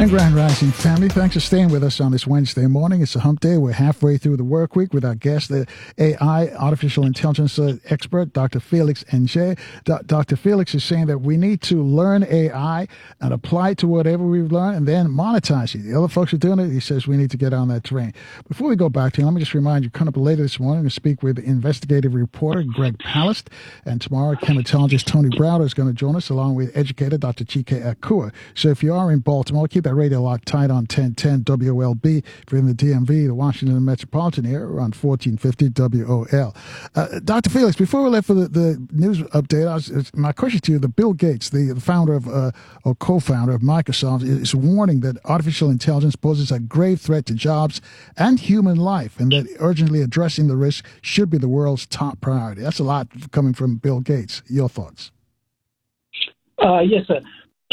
And Grand Rising family, thanks for staying with us on this Wednesday morning. It's a hump day. We're halfway through the work week with our guest, the AI, artificial intelligence expert, Dr. Felix Ng. Dr. Felix is saying that we need to learn AI and apply it to whatever we've learned and then monetize it. The other folks are doing it. He says we need to get on that train. Before we go back to you, let me just remind you, coming up later this morning to speak with investigative reporter Greg Palast. And tomorrow, chematologist Tony Browder is going to join us along with educator Dr. Chike Akua. So if you are in Baltimore, keep that radio locked tight on 1010 WOLB. If you're in the DMV, the Washington metropolitan area, we're on 1450 WOL. Dr. Felix, before we left for the news update, my question to you, the Bill Gates, the founder of, or co-founder of Microsoft, is warning that artificial intelligence poses a grave threat to jobs and human life, and that urgently addressing the risk should be the world's top priority. That's a lot coming from Bill Gates. Your thoughts? Yes, sir.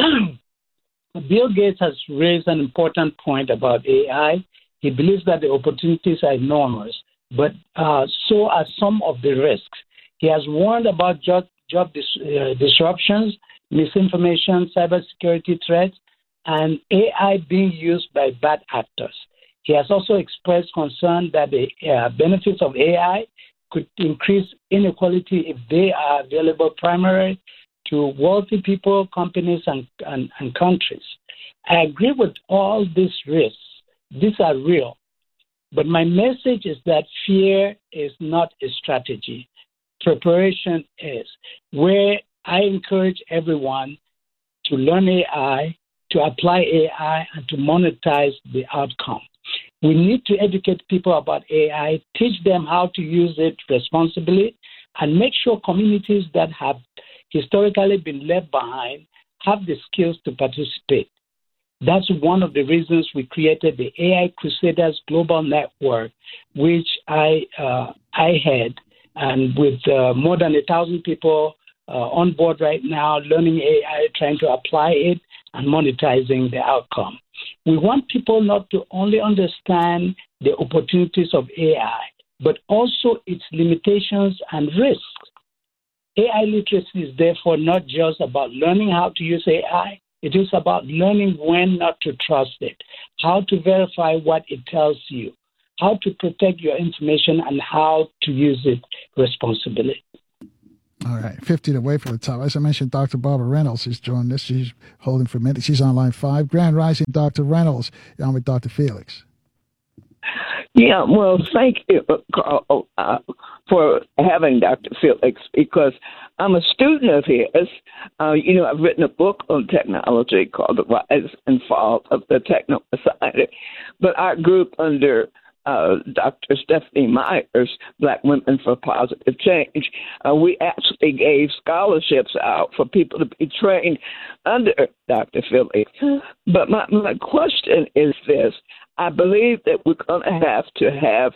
Bill Gates has raised an important point about AI. He believes that the opportunities are enormous, but so are some of the risks. He has warned about job disruptions, misinformation, cybersecurity threats, and AI being used by bad actors. He has also expressed concern that the benefits of AI could increase inequality if they are available primarily to wealthy people, companies, and countries. I agree with all these risks. These are real. But my message is that fear is not a strategy. Preparation is. Where I encourage everyone to learn AI, to apply AI, and to monetize the outcome. We need to educate people about AI, teach them how to use it responsibly, and make sure communities that have historically been left behind have the skills to participate. That's one of the reasons we created the AI Crusaders Global Network, which I head, and with more than 1,000 people on board right now, learning AI, trying to apply it, and monetizing the outcome. We want people not to only understand the opportunities of AI, but also its limitations and risks. AI literacy is therefore not just about learning how to use AI. It is about learning when not to trust it, how to verify what it tells you, how to protect your information, and how to use it responsibly. All right, 15 away from the top. As I mentioned, Dr. Barbara Reynolds is joining us. She's holding for a minute. She's on line 5. Grand Rising, Dr. Reynolds. I'm with Dr. Felix. Yeah, well, thank you, Carl, for having Dr. Felix, because I'm a student of his. I've written a book on technology called The Rise and Fall of the Techno Society. But our group under Dr. Stephanie Myers, Black Women for Positive Change, we actually gave scholarships out for people to be trained under Dr. Felix. But my question is this. I believe that we're going to have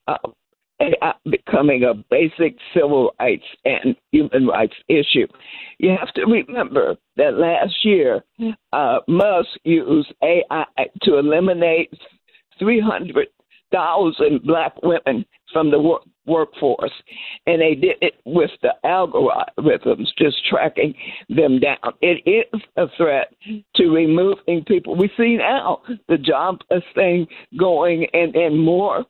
AI becoming a basic civil rights and human rights issue. You have to remember that last year, Musk used AI to eliminate 300,000 Black women from the workforce, and they did it with the algorithms just tracking them down. It is a threat to removing people. We see now the jobless thing going, and more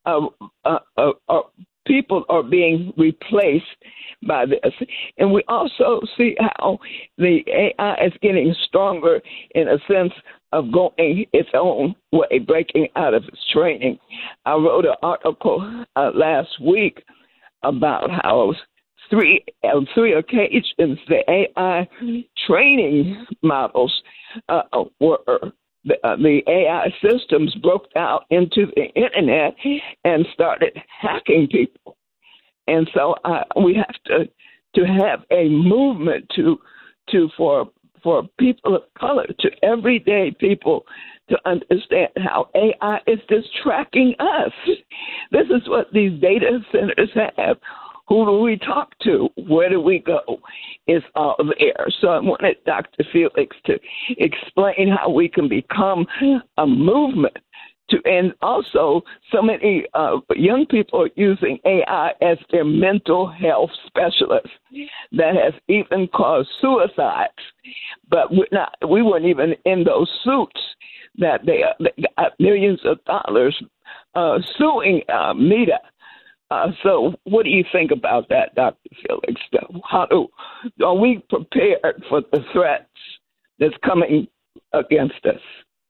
people are being replaced by this. And we also see how the AI is getting stronger in a sense of going its own way, breaking out of its training. I wrote an article last week about how on three occasions the AI training models were the AI systems broke out into the internet and started hacking people. And so we have to have a movement for people of color, to everyday people, to understand how AI is just tracking us. This is what these data centers have. Who do we talk to? Where do we go? It's all there. So I wanted Dr. Felix to explain how we can become a movement and also so many young people are using AI as their mental health specialist. That has even caused suicides. But we weren't even in those suits. that they got millions of dollars suing Meta. So what do you think about that, Dr. Felix? Are we prepared for the threats that's coming against us?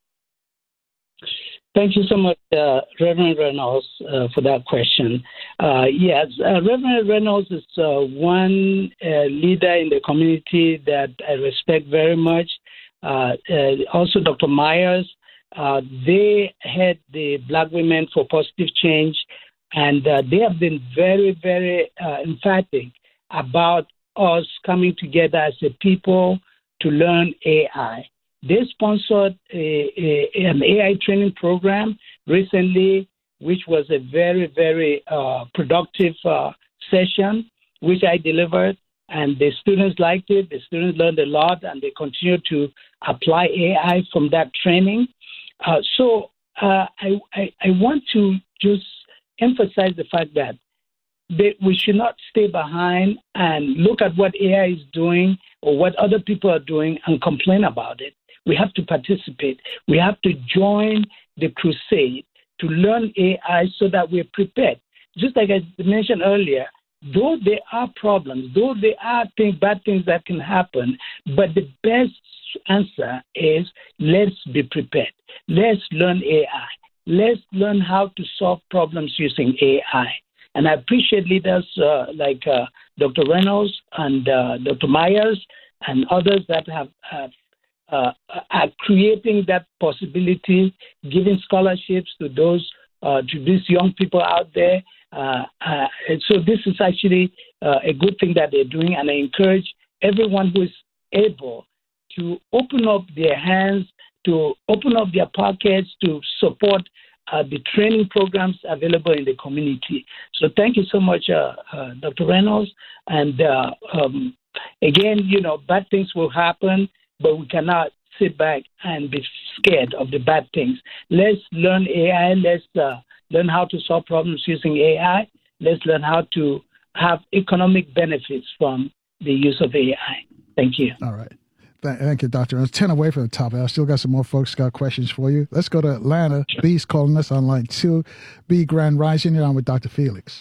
Thank you so much, Reverend Reynolds, for that question. Yes, Reverend Reynolds is one leader in the community that I respect very much. Also, Dr. Myers, they had the Black Women for Positive Change, and they have been very, very emphatic about us coming together as a people to learn AI. They sponsored an AI training program recently, which was a very, very productive session, which I delivered, and the students liked it. The students learned a lot, and they continue to apply AI from that training. So I want to just emphasize the fact that we should not stay behind and look at what AI is doing or what other people are doing and complain about it. We have to participate. We have to join the crusade to learn AI so that we're prepared. Just like I mentioned earlier, though there are problems, though there are bad things that can happen, but the best answer is let's be prepared. Let's learn AI. Let's learn how to solve problems using AI. And I appreciate leaders like Dr. Reynolds and Dr. Myers and others that are creating that possibility, giving scholarships to these young people out there. And so this is actually a good thing that they're doing, and I encourage everyone who is able to open up their hands, to open up their pockets, to support the training programs available in the community. So thank you so much, Dr. Reynolds. And again, bad things will happen, but we cannot sit back and be scared of the bad things. Let's learn AI. Let's learn how to solve problems using AI. Let's learn how to have economic benefits from the use of AI. Thank you. All right. Thank you, Doctor. It's 10 away from the top. I still got some more folks got questions for you. Let's go to Atlanta. B's calling us on line 2. B, Grand Rising. You're on with Dr. Felix.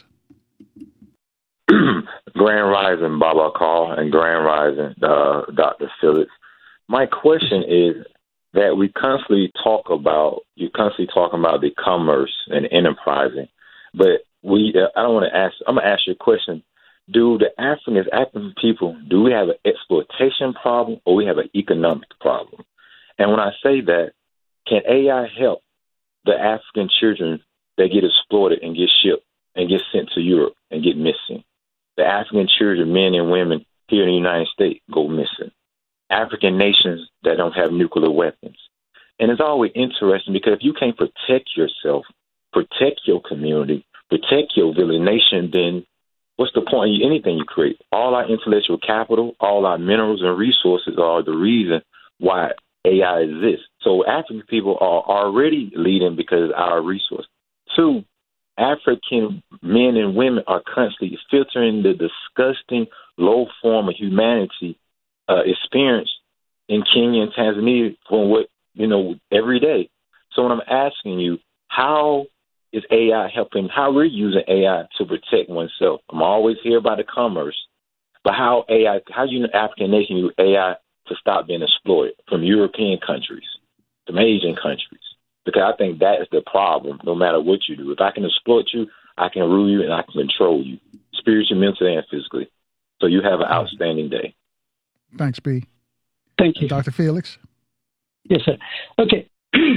Grand Rising, Baba Call, and Grand Rising, Dr. Felix. My question is that you're constantly talking about the commerce and enterprising, but I'm going to ask you a question. Do the African people, do we have an exploitation problem or we have an economic problem? And when I say that, can AI help the African children that get exploited and get shipped and get sent to Europe and get missing? The African children, men and women here in the United States, go missing. African nations that don't have nuclear weapons. And it's always interesting because if you can't protect yourself, protect your community, protect your village nation, then what's the point of anything you create? All our intellectual capital, all our minerals and resources are the reason why AI exists. So African people are already leading because of our resources. 2, African men and women are constantly filtering the disgusting low form of humanity experience in Kenya and Tanzania from every day. So when I'm asking you, how is AI helping, how we're using AI to protect oneself? I'm always here about the commerce, but how you African nation use AI to stop being exploited from European countries, from Asian countries? Because I think that is the problem, no matter what you do. If I can exploit you, I can rule you and I can control you, spiritually, mentally, and physically. So you have an outstanding day. Thanks, B. Thank you. Dr. Felix? Yes, sir. Okay.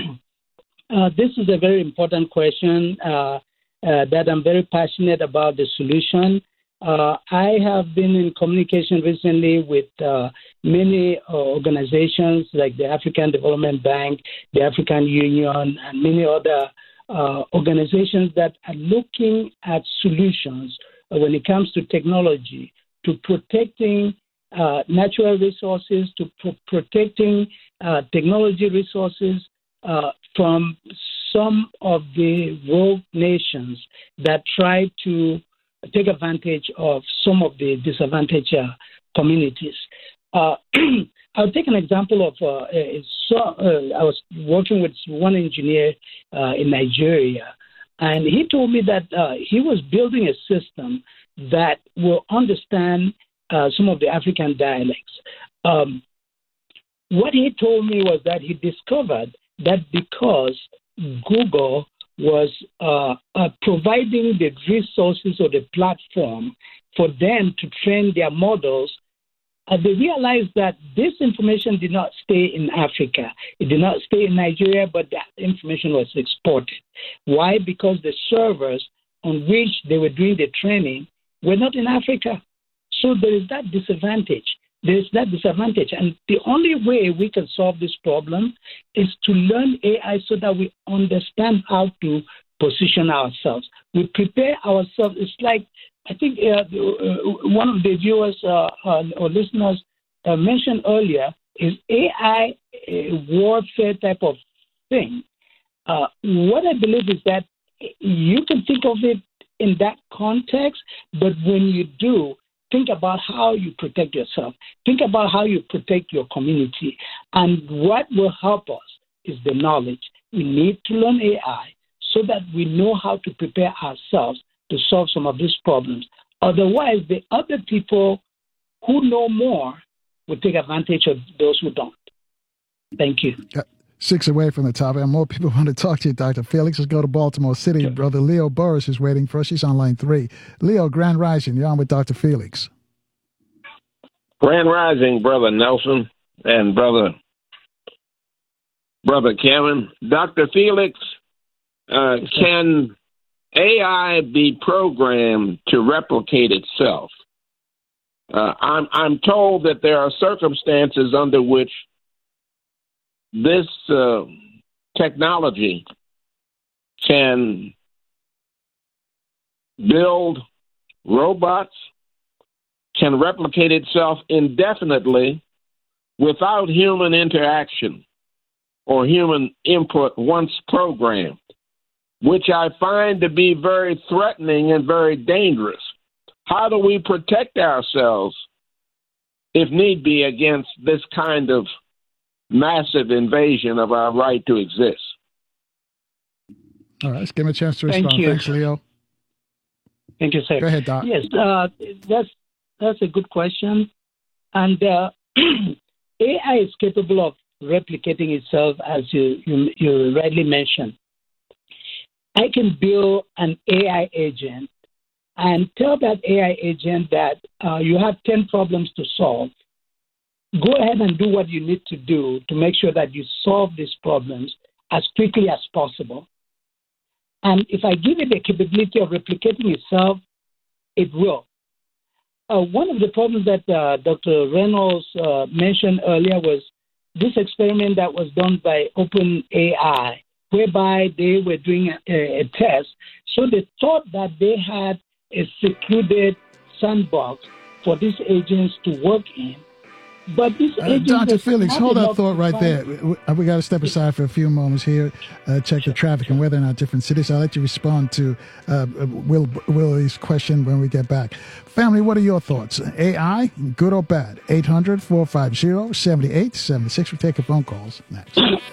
This is a very important question that I'm very passionate about the solution. I have been in communication recently with many organizations like the African Development Bank, the African Union, and many other organizations that are looking at solutions when it comes to technology, to protecting natural resources, to protecting technology resources from some of the rogue nations that try to take advantage of some of the disadvantaged communities. I'll take an example of. I was working with one engineer in Nigeria, and he told me that he was building a system that will understand some of the African dialects. What he told me was that he discovered that because Google was providing the resources or the platform for them to train their models, they realized that this information did not stay in Africa. It did not stay in Nigeria, but that information was exported. Why? Because the servers on which they were doing the training were not in Africa. So there is that disadvantage. And the only way we can solve this problem is to learn AI so that we understand how to position ourselves. We prepare ourselves. It's like, I think one of the viewers or listeners mentioned earlier is AI a warfare type of thing. What I believe is that you can think of it in that context, but when you do, think about how you protect yourself. Think about how you protect your community. And what will help us is the knowledge. We need to learn AI so that we know how to prepare ourselves to solve some of these problems. Otherwise, the other people who know more will take advantage of those who don't. Thank you. 6 away from the topic, and more people want to talk to you, Dr. Felix. Let's go to Baltimore City. Sure. Brother Leo Burris is waiting for us. He's on line 3. Leo, Grand Rising, you're on with Dr. Felix. Grand Rising, Brother Nelson and Brother Kevin. Dr. Felix, can AI be programmed to replicate itself? I'm told that there are circumstances under which this technology can build robots, can replicate itself indefinitely without human interaction or human input once programmed, which I find to be very threatening and very dangerous. How do we protect ourselves, if need be, against this kind of massive invasion of our right to exist? All right, let's give him a chance to respond. Thank you. Thanks, Leo. Thank you, sir. Go ahead, Doc. Yes, that's a good question. And AI is capable of replicating itself, as you rightly mentioned. I can build an AI agent and tell that AI agent that you have 10 problems to solve. Go ahead and do what you need to do to make sure that you solve these problems as quickly as possible. And if I give it the capability of replicating itself, it will. One of the problems that Dr. Reynolds mentioned earlier was this experiment that was done by OpenAI, whereby they were doing a test. So they thought that they had a secluded sandbox for these agents to work in. But this Dr. Felix, hold that thought right there. We got to step aside for a few moments here, check the traffic and whether or not different cities. I'd like to respond to Willie's question when we get back. Family, what are your thoughts? AI, good or bad? 800-450-7876. We're taking phone calls next.